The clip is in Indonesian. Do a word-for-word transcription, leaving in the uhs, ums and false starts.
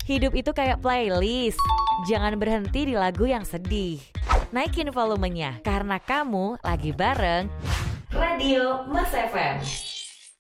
Hidup itu kayak playlist. Jangan berhenti di lagu yang sedih. Naikin volumenya, karena kamu lagi bareng Radio Mas F M.